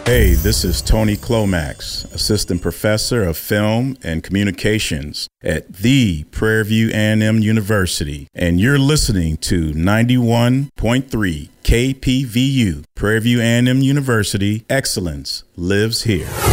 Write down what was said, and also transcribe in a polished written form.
Hey, this is Tony Clomax, Assistant Professor of Film and Communications at the Prairie View A&M University, and you're listening to 91.3 KPVU, Prairie View A&M University. Excellence lives here.